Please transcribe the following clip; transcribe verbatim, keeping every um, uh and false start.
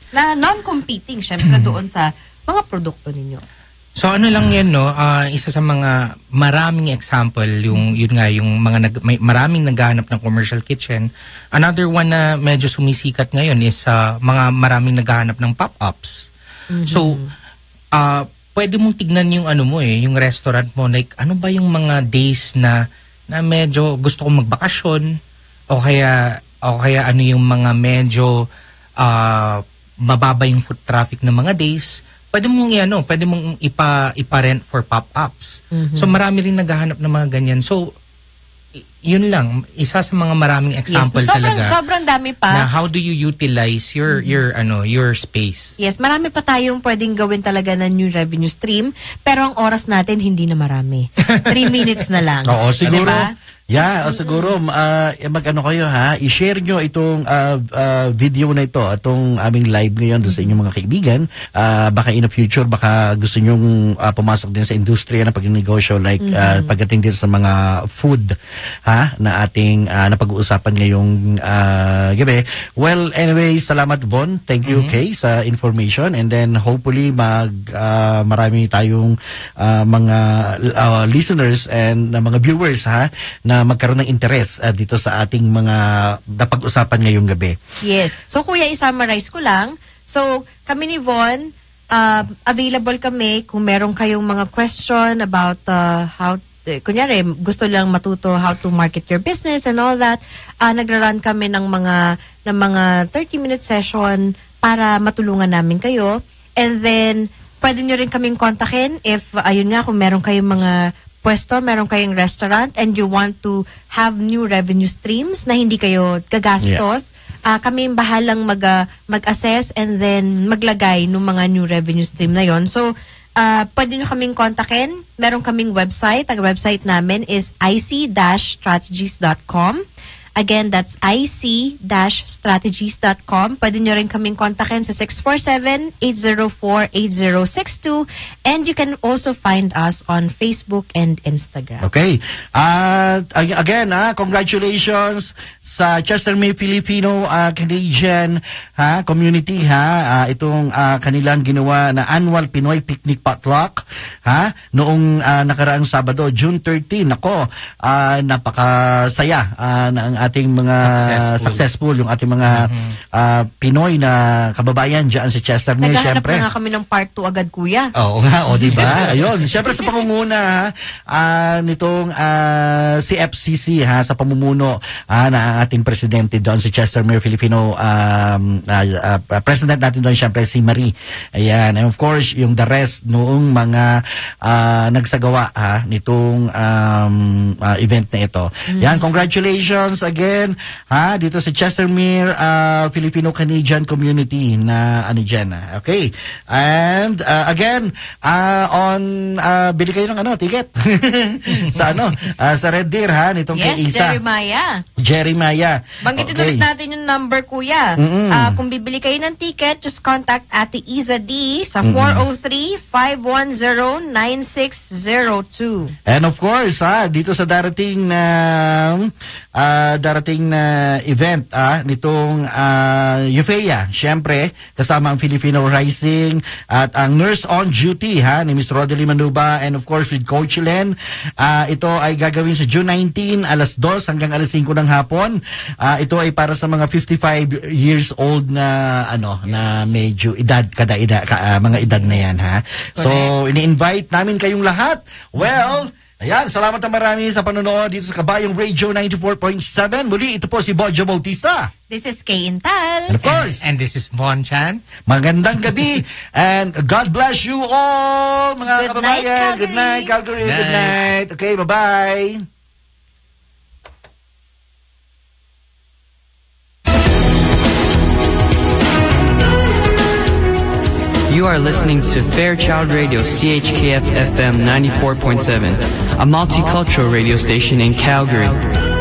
na non-competing syempre doon sa mga produkto ninyo. So ano lang yan, no, uh, isa sa mga maraming example, yung yun nga, yung mga nag, may, maraming naghahanap ng commercial kitchen. Another one na medyo sumisikat ngayon is uh, mga maraming naghahanap ng pop-ups. Mm-hmm. So, uh, pwede mong tignan yung ano mo eh, yung restaurant mo, like ano ba yung mga days na, na medyo gusto kong magbakasyon, o kaya, o kaya ano yung mga medyo uh, mababa yung foot traffic ng mga days. Pwede mong ano, pwede mong ipa ipa-rent for pop-ups. Mm-hmm. So marami rin naghahanap ng mga ganyan. So yun lang, isa sa mga maraming example yes, sobrang, talaga. Sobrang dami pa. Na how do you utilize your mm-hmm. your ano, your space? Yes, marami pa tayong pwedeng gawin talaga na new revenue stream, pero ang oras natin hindi na marami. Three minutes na lang. Oo, siguro. Diba? Yeah, mm-hmm. siguro uh, mag-ano kayo ha, i-share nyo itong uh, uh, video na ito, itong aming live ngayon doon sa inyong mga kaibigan. Uh, baka in the future, baka gusto nyong uh, pumasok din sa industriya ng pagnegosyo, like mm-hmm. uh, pagdating din sa mga food ha, na ating uh, napag-uusapan ngayong uh, gabi. Well, anyway, salamat Von. Thank you, mm-hmm. Kay, sa information. And then hopefully mag uh, marami tayong uh, mga uh, listeners and uh, mga viewers ha, na magkaroon ng interest uh, dito sa ating mga napag-usapan ngayong gabi. Yes. So kuya, i-summarize ko lang. So kami ni Von, uh, available kami kung meron kayong mga question about uh, how, uh, kunyari gusto lang matuto how to market your business and all that. Uh, nagra-run kami ng mga ng mga thirty minute session para matulungan namin kayo. And then pwede nyo rin kaming kontakin if ayun nga kung meron kayong mga pwesto, meron kayong restaurant and you want to have new revenue streams na hindi kayo gagastos, yeah. uh, kami yung bahalang mag, uh, mag-assess and then maglagay ng mga new revenue stream na yon. So, uh, pwede nyo kaming kontakin. Meron kaming website. Ang website namin is i c dash strategies dot com. Again, that's i c dash strategies dot com. Pwede nyo rin kaming kontakin sa six four seven, eight zero four, eight zero six two. And you can also find us on Facebook and Instagram. Okay. Uh, again, uh, congratulations sa Chestermere Filipino uh, Canadian ha, community. Ha, uh, itong uh, kanilang ginawa na annual Pinoy Picnic Potluck ha, noong uh, nakaraang Sabado, June thirteenth. Ako, uh, napakasaya uh, na ang ating mga successful, successful yung ating mga mm-hmm. uh, Pinoy na kababayan diyan sa Chestermere. Naghahanap syempre. na nga kami ng part two agad, kuya. Oo nga, o diba? Ayun, syempre sa pangunguna uh, nitong uh, C F C C ha, sa pamumuno uh, na ang ating presidente doon si Chestermere Filipino um, uh, uh, president natin doon syempre si Marie. Ayan, and of course yung the rest noong mga uh, nagsagawa ha, nitong um, uh, event na ito. Mm-hmm. Yan, congratulations again ha, dito sa Chestermere uh, Filipino-Canadian community na ano dyan. Okay. And uh, again, uh, on uh, bili kayo ng ano, ticket sa ano, uh, sa Red Deer ha, nitong yes, kay Isa. Jeremiah. Jeremiah. Banggitin okay. ulit natin yung number, kuya. Mm-hmm. Uh, kung bibili kayo ng ticket, just contact Ate Iza D sa mm-hmm. four oh three, five one zero, nine six zero two. And of course, ha, dito sa darating na uh, darating na event ah, nitong uh, U F E A, syempre, kasama ang Filipino Rising at ang Nurse on Duty ha, ni Miss Rodalie Manuba and of course with Coach Len. Uh, ito ay gagawin sa June nineteenth, alas dos hanggang alas singko ng hapon. Uh, ito ay para sa mga fifty-five years old na ano, yes. na medyo edad, kada edad, ka, uh, mga edad yes. na yan ha. Correct. So, ini-invite namin kayong lahat. Well, ayan, salamat na marami sa panonood dito sa Kabayong Radio ninety-four point seven. Muli, ito po si Bojo Bautista. This is Kay Intal. And of course. And, and this is Von Chan. Magandang gabi. And God bless you all, mga good kababayan. Night, good night, Calgary. Good night. Good night. Okay, bye-bye. You are listening to Fairchild Radio C H K F F M ninety-four point seven, a multicultural radio station in Calgary.